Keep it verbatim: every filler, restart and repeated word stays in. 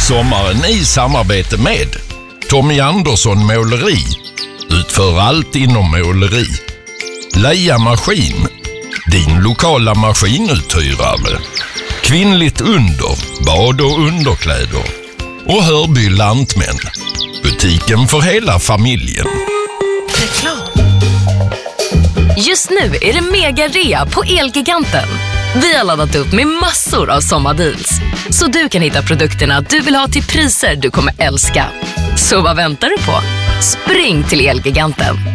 Sommaren i samarbete med Tommy Andersson Måleri. Utför allt inom måleri. Leia Maskin, din lokala maskinuthyrare. Kvinnligt under, bad och underkläder. Och Hörby Lantmän, butiken för hela familjen. Reklam. Just nu är det mega rea på Elgiganten. Vi har laddat upp med massor av sommardeals, så du kan hitta produkterna du vill ha till priser du kommer älska. Så vad väntar du på? Spring till Elgiganten.